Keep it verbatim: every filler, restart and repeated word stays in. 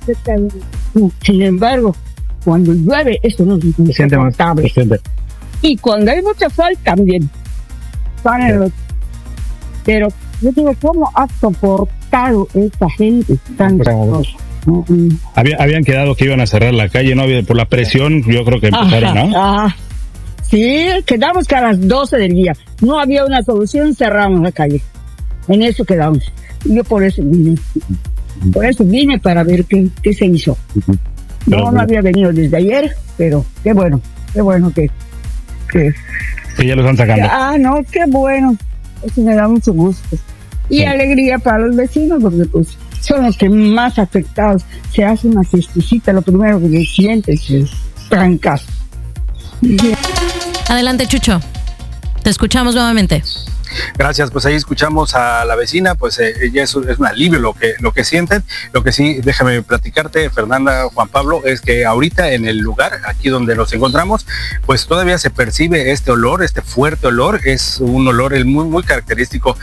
Sin embargo, cuando llueve, eso no es insoportable. Y cuando hay mucha sal, también. Los... Pero yo digo, ¿cómo ha soportado esta gente tan cosa? ¿No? Había, habían quedado que iban a cerrar la calle, ¿no? Por la presión, yo creo que empezaron, ajá, ¿no? Ajá. Sí, quedamos que a las doce del día no había una solución, cerramos la calle. En eso quedamos. Yo por eso vine. Por eso vine para ver qué, qué se hizo. No, no había venido desde ayer, pero qué bueno, qué bueno que... Que, que ya lo están sacando. Ah, no, qué bueno. Eso me da mucho gusto. Y sí. Alegría para los vecinos, porque pues son los que más afectados. Se hace una fiestecita, lo primero que sientes es trancazo. Adelante, Chucho. Te escuchamos nuevamente. Gracias, pues ahí escuchamos a la vecina, pues eh, ella es, es un alivio lo que, lo que sienten. Lo que sí, déjame platicarte, Fernanda, Juan Pablo, es que ahorita en el lugar, aquí donde nos encontramos, pues todavía se percibe este olor, este fuerte olor, es un olor el muy, muy característico